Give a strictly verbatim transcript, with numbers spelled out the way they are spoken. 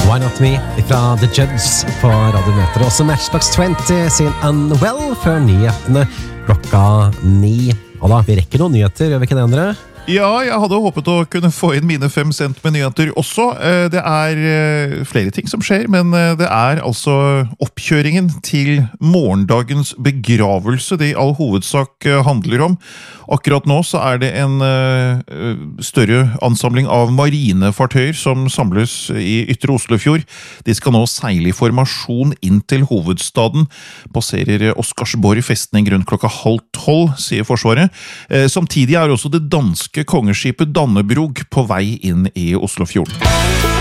Why Not Me fra The Judds på Radio Meter. Også Matchbox twenty sin Unwell før nyhetene klokka ni. Og da, vi rekker noen nyheter, gjør vi ikke det, Endre? Ja, jeg hadde håpet å kunne få inn mine fem cent med nyheter også. Det er flere ting som skjer, men det er altså oppkjøringen til morgendagens begravelse det i all hovedsak handler om. Akkurat nå så er det en større ansamling av marinefartøyer som samles i Ytre Oslofjord. De skal nå seile i formasjon inn til hovedstaden. Passerer Oscarsborg festning rundt klokka halv tolv, sier Forsvaret. Samtidig er også det danske kongeskipet Dannebrog på vei inn i Oslofjorden.